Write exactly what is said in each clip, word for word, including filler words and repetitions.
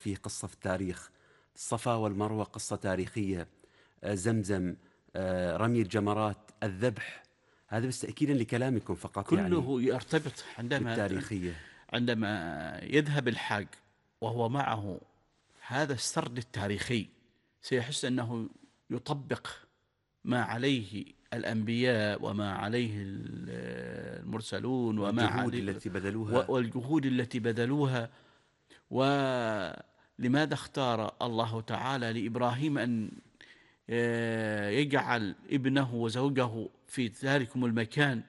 فيه قصة في التاريخ، الصفا والمروة قصة تاريخية، آه، زمزم، آه، رمي الجمرات، الذبح، هذا بس تأكيدا لكلامكم فقط يعني كله يرتبط. عندما بالتاريخية. عندما يذهب الحاج وهو معه هذا السرد التاريخي سيحس أنه يطبق ما عليه الأنبياء وما عليه المرسلون وما والجهود عليه التي بذلوها. والجهود التي بذلوها. ولماذا اختار الله تعالى لإبراهيم أن يجعل ابنه وزوجه في ذلكم المكان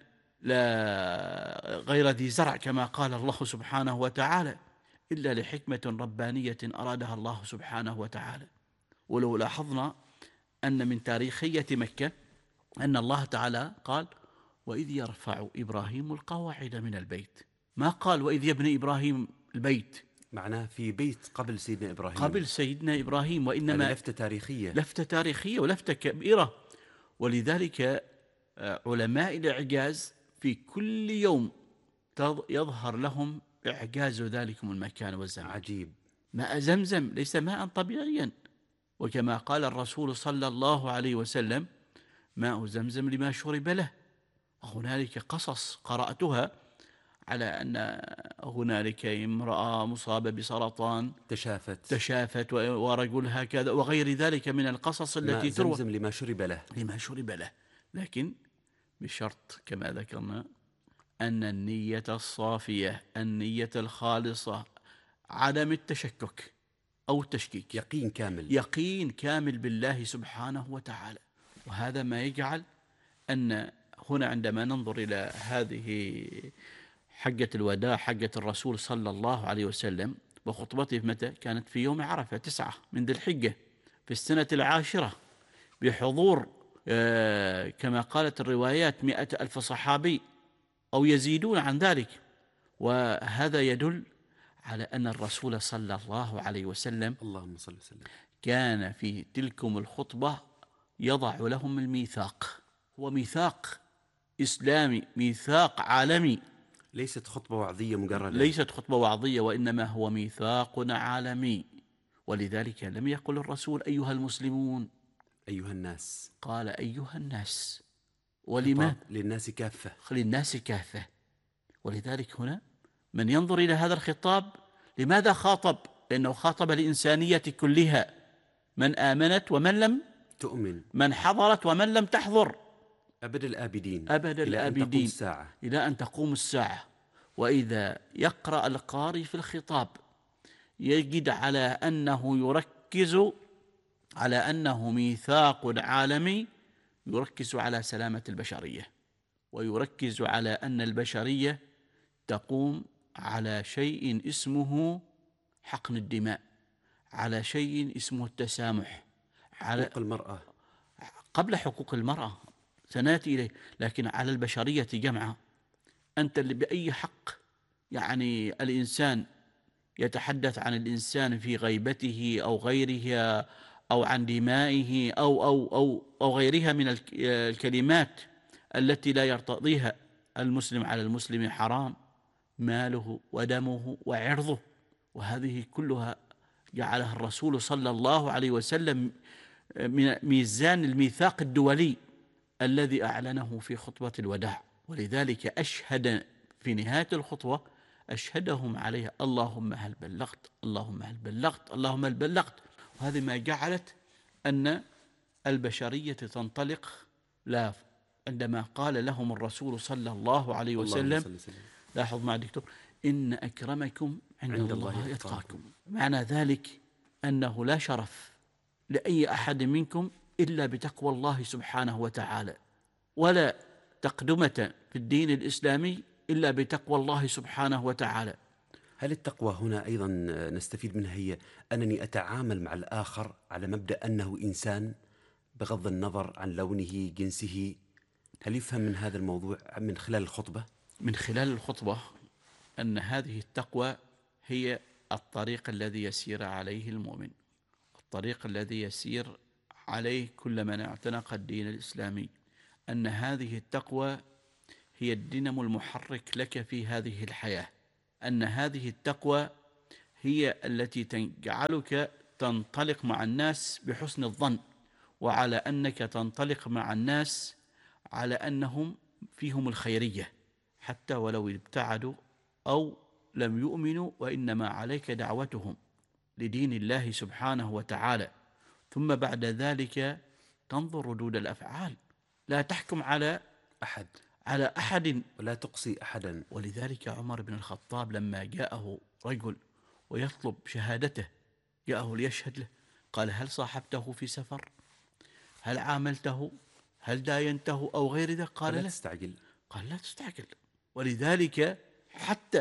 لا غير ذي زرع كما قال الله سبحانه وتعالى، إلا لحكمة ربانية أرادها الله سبحانه وتعالى. ولو لاحظنا أن من تاريخية مكة أن الله تعالى قال وإذ يرفع إبراهيم القواعد من البيت، ما قال وإذ يبني إبراهيم البيت، معناه في بيت قبل سيدنا إبراهيم، قبل سيدنا إبراهيم، وإنما هذه لفتة تاريخية، لفتة تاريخية ولفتة كبيرة. ولذلك علماء الإعجاز في كل يوم يظهر لهم إعجاز ذلكم المكان والزمان. عجيب. ماء زمزم ليس ماء طبيعيا، وكما قال الرسول صلى الله عليه وسلم ماء زمزم لما شرب له. هنالك قصص قرأتها على أن هنالك امرأة مصابة بسرطان تشافت تشافت ورجل هكذا وغير ذلك من القصص التي ماء تروى زمزم لما شرب له لما شرب له، لكن بشرط كما ذكرنا أن النية الصافية، النية الخالصة، عدم التشكك أو التشكيك، يقين كامل، يقين كامل بالله سبحانه وتعالى. وهذا ما يجعل أن هنا عندما ننظر إلى هذه حجة الوداع، حجة الرسول صلى الله عليه وسلم، وخطبته متى كانت؟ في يوم عرفة تسعة من ذي الحجة في السنة العاشرة، بحضور كما قالت الروايات مئة ألف صحابي أو يزيدون عن ذلك. وهذا يدل على أن الرسول صلى الله عليه وسلم اللهم صل وسلم كان في تلكم الخطبة يضع لهم الميثاق، هو ميثاق إسلامي، ميثاق عالمي، ليست خطبة وعظية مجردة، ليست خطبة وعظية، وإنما هو ميثاق عالمي. ولذلك لم يقل الرسول أيها المسلمون، أيها الناس، قال أيها الناس. ولما؟ للناس كافة، للناس كافة. ولذلك هنا من ينظر إلى هذا الخطاب لماذا خاطب؟ لأنه خاطب الإنسانية كلها، من آمنت ومن لم تؤمن، من حضرت ومن لم تحضر، أبد الآبدين، أبد إلى أن تقوم الآبدين الساعة، إلى أن تقوم الساعة. وإذا يقرأ القارئ في الخطاب يجد على أنه يركز على أنه ميثاق عالمي، يركز على سلامة البشرية، ويركز على أن البشرية تقوم على شيء اسمه حقن الدماء، على شيء اسمه التسامح، على حقوق المرأة، قبل حقوق المرأة سنأتي إليه، لكن على البشرية جمعاء. أنت اللي بأي حق يعني الإنسان يتحدث عن الإنسان في غيبته أو غيرها أو عن دمائه أو, أو, أو, أو غيرها من الكلمات التي لا يرتضيها المسلم على المسلم حرام ماله ودمه وعرضه. وهذه كلها جعلها الرسول صلى الله عليه وسلم من ميزان الميثاق الدولي الذي أعلنه في خطبة الوداع. ولذلك أشهد في نهاية الخطوة أشهدهم عليها اللهم هل بلغت، اللهم هل بلغت، اللهم هل بلغت. وهذه ما جعلت أن البشرية تنطلق. لا عندما قال لهم الرسول صلى الله عليه وسلم، لاحظ مع دكتور، إن أكرمكم عند, عند الله, الله يتقاكم. معنى ذلك أنه لا شرف لأي أحد منكم إلا بتقوى الله سبحانه وتعالى، ولا تقدمة في الدين الإسلامي إلا بتقوى الله سبحانه وتعالى. هل التقوى هنا أيضا نستفيد منها هي أنني أتعامل مع الآخر على مبدأ أنه إنسان بغض النظر عن لونه جنسه؟ هل يفهم من هذا الموضوع من خلال الخطبة؟ من خلال الخطبة أن هذه التقوى هي الطريق الذي يسير عليه المؤمن، الطريق الذي يسير عليه كل من اعتنق الدين الإسلامي، أن هذه التقوى هي الدينامو المحرك لك في هذه الحياة، أن هذه التقوى هي التي تجعلك تنطلق مع الناس بحسن الظن، وعلى أنك تنطلق مع الناس على أنهم فيهم الخيرية حتى ولو ابتعدوا أو لم يؤمنوا، وإنما عليك دعوتهم لدين الله سبحانه وتعالى. ثم بعد ذلك تنظر ردود الأفعال، لا تحكم على أحد على أحد. ولا تقصي أحدا. ولذلك عمر بن الخطاب لما جاءه رجل ويطلب شهادته، جاءه ليشهد له، قال: هل صاحبته في سفر؟ هل عاملته؟ هل داينته أو غير ذلك؟ قال: لا لا. تستعجل. قال: لا تستعجل. ولذلك حتى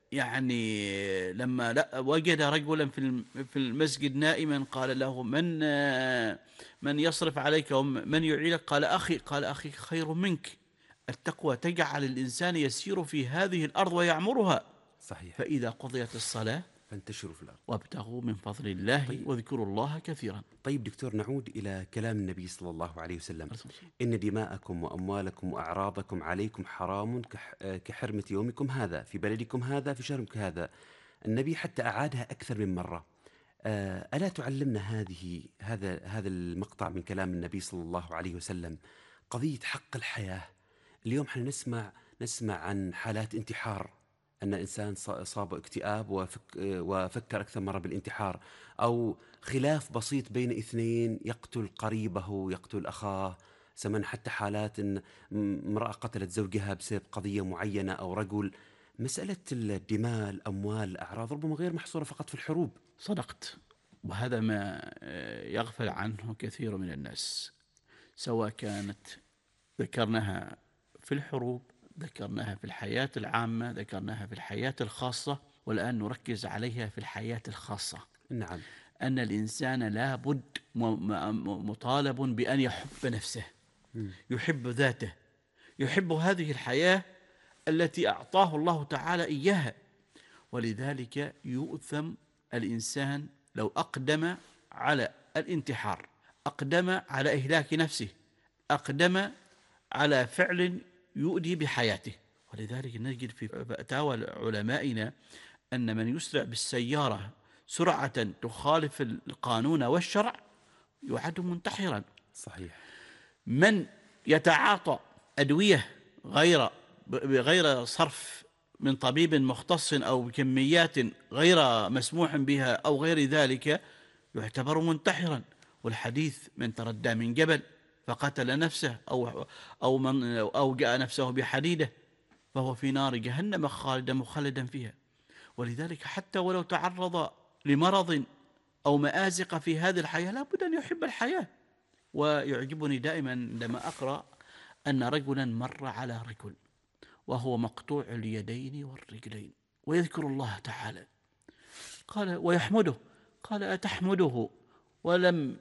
يعني لما لا وجد رجلا في في المسجد نائما، قال له: من من يصرف عليك ومن يعينك؟ قال: أخي. قال: أخي خير منك. التقوى تجعل الإنسان يسير في هذه الأرض ويعمرها. صحيح. فإذا قضيت الصلاة فانتشروا في الأرض وابتغوا من فضل الله. طيب. واذكروا الله كثيرا. طيب دكتور، نعود إلى كلام النبي صلى الله عليه وسلم: إن دماءكم وأموالكم وأعراضكم عليكم حرام كحرمة يومكم هذا في بلدكم هذا في شهركم هذا. النبي حتى أعادها أكثر من مرة. ألا تعلمنا هذه هذا هذا المقطع من كلام النبي صلى الله عليه وسلم قضية حق الحياة؟ اليوم احنا نسمع نسمع عن حالات انتحار، أن إنسان أصاب اكتئاب وفك وفكر أكثر مرة بالانتحار، أو خلاف بسيط بين اثنين يقتل قريبه يقتل أخاه. سمعنا حتى حالات أن امرأة قتلت زوجها بسبب قضية معينة، أو رجل. مسألة الدماء الأموال الأعراض ربما غير محصورة فقط في الحروب. صدقت، وهذا ما يغفل عنه كثير من الناس، سواء كانت ذكرناها في الحروب، ذكرناها في الحياة العامة، ذكرناها في الحياة الخاصة، والآن نركز عليها في الحياة الخاصة. نعم. أن الإنسان لا بد مطالب بأن يحب نفسه، يحب ذاته، يحب هذه الحياة التي أعطاه الله تعالى إياها. ولذلك يؤثم الإنسان لو أقدم على الانتحار، أقدم على إهلاك نفسه، أقدم على فعل يؤدي بحياته. ولذلك نجد في فتاوى علمائنا أن من يسرع بالسيارة سرعة تخالف القانون والشرع يعد منتحرا. صحيح. من يتعاطى أدوية غير بغير صرف من طبيب مختص أو بكميات غير مسموح بها أو غير ذلك يعتبر منتحرا. والحديث: من تردى من جبل فقتل نفسه أو أو من أوجأ نفسه بحديدة فهو في نار جهنم خالدا مخلدا فيها. ولذلك حتى ولو تعرض لمرض أو مآزق في هذه الحياة لا بد أن يحب الحياة. ويعجبني دائما عندما أقرأ أن رجلا مر على رجل وهو مقطوع اليدين والرجلين ويذكر الله تعالى، قال ويحمده، قال: أتحمده ولم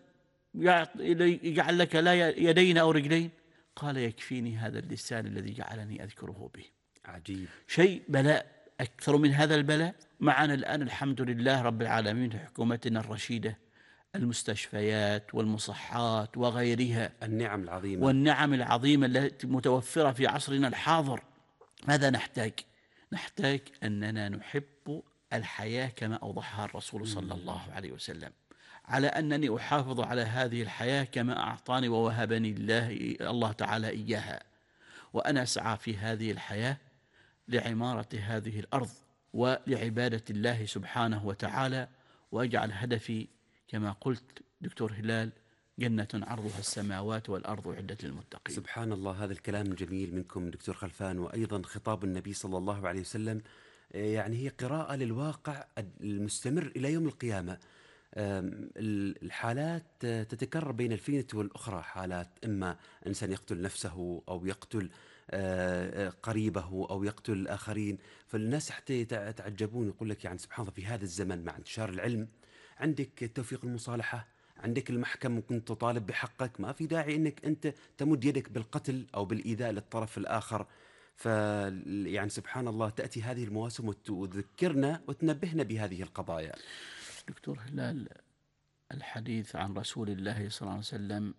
يجعل لك لا يدين أو رجلين؟ قال: يكفيني هذا اللسان الذي جعلني أذكره به. عجيب. شيء بلاء أكثر من هذا البلاء معنا الآن الحمد لله رب العالمين في حكومتنا الرشيدة، المستشفيات والمصحات وغيرها، النعم العظيمة والنعم العظيمة التي متوفرة في عصرنا الحاضر. ماذا نحتاج؟ نحتاج أننا نحب الحياة كما أوضحها الرسول صلى الله عليه وسلم، على أنني أحافظ على هذه الحياة كما أعطاني ووهبني الله الله تعالى إياها، وأنا أسعى في هذه الحياة لعمارة هذه الأرض ولعبادة الله سبحانه وتعالى، وأجعل هدفي كما قلت دكتور هلال جنة عرضها السماوات والأرض أعدت للمتقين. سبحان الله، هذا الكلام الجميل منكم دكتور خلفان، وأيضا خطاب النبي صلى الله عليه وسلم يعني هي قراءة للواقع المستمر إلى يوم القيامة. الحالات تتكرر بين الفينة والأخرى، حالات إما إنسان يقتل نفسه أو يقتل قريبه أو يقتل الآخرين. فالناس حتى يتعجبون، يقول لك يعني سبحان الله في هذا الزمن مع انتشار العلم عندك توفيق المصالحة، عندك المحكمة ممكن تطالب بحقك، ما في داعي انك انت تمد يدك بالقتل او بالايذاء للطرف الاخر. ف يعني سبحان الله تأتي هذه المواسم وتذكرنا وتنبهنا بهذه القضايا. دكتور هلال، الحديث عن رسول الله صلى الله عليه وسلم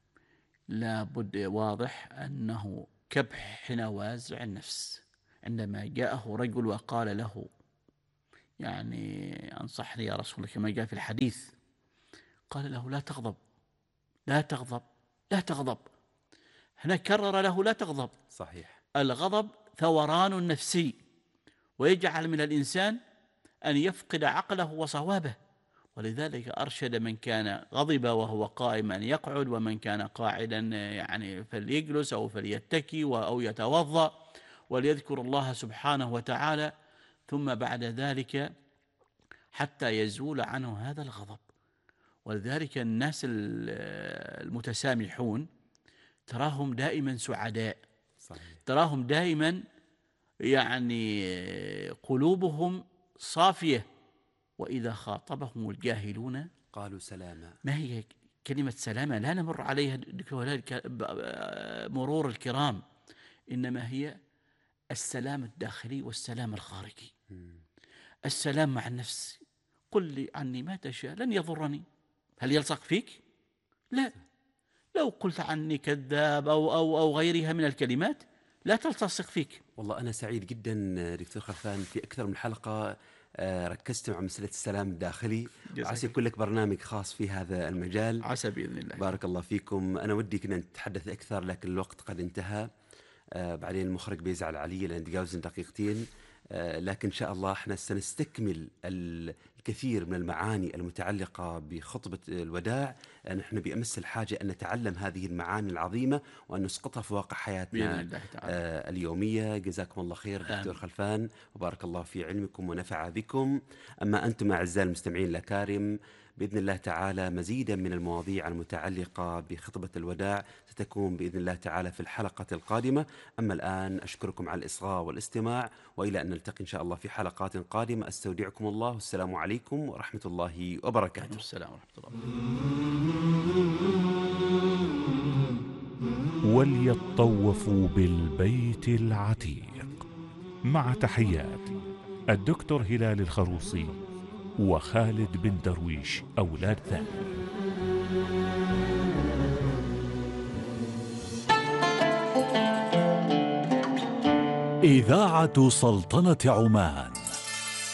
لا بد واضح أنه كبح نوازع النفس. عندما جاءه رجل وقال له: يعني أنصحني يا رسول الله كما جاء في الحديث. قال له لا تغضب، لا تغضب، لا تغضب. هنا كرر له لا تغضب. صحيح. الغضب ثوران نفسي، ويجعل من الإنسان أن يفقد عقله وصوابه، ولذلك أرشد من كان غضب وهو قائم أن يقعد، ومن كان قاعدا يعني فليجلس أو فليتكي أو يتوضأ وليذكر الله سبحانه وتعالى، ثم بعد ذلك حتى يزول عنه هذا الغضب. ولذلك الناس المتسامحون تراهم دائما سعداء. صحيح. تراهم دائما يعني قلوبهم صافية، وإذا خاطبهم الجاهلون قالوا سلاما. ما هي كلمة سلاما؟ لا نمر عليها مرور الكرام، إنما هي السلام الداخلي والسلام الخارجي. السلام مع النفس، قل لي عني ما تشاء لن يضرني. هل يلصق فيك؟ لا. لو قلت عني كذاب أو, أو, أو غيرها من الكلمات لا تلتصق فيك. والله أنا سعيد جدا دكتور خلفان، في أكثر من حلقة ركزت مع مسألة السلام الداخلي، عسى يكون لك برنامج خاص في هذا المجال. عسى بإذن الله. بارك الله فيكم. أنا ودي كنا نتحدث أكثر لكن الوقت قد انتهى. آه بعدين المخرج بيزعل علي لأن تجاوزنا دقيقتين، آه لكن إن شاء الله احنا سنستكمل الكثير من المعاني المتعلقة بخطبة الوداع. نحن بأمس الحاجة أن نتعلم هذه المعاني العظيمة وأن نسقطها في واقع حياتنا آه اليومية. جزاكم الله خير دكتور خلفان، وبارك الله في علمكم ونفع بكم. أما أنتم أعزائي المستمعين الأكارم، بإذن الله تعالى مزيدا من المواضيع المتعلقة بخطبة الوداع ستكون بإذن الله تعالى في الحلقة القادمة. أما الآن أشكركم على الإصغاء والاستماع، وإلى أن نلتقي إن شاء الله في حلقات قادمة. أستودعكم الله، والسلام عليكم ورحمة الله وبركاته. السلام ورحمة الله. وليطوفوا بالبيت العتيق. مع تحيات الدكتور هلال الخروصي وخالد بن درويش أولاد ثاني. إذاعة سلطنة عمان.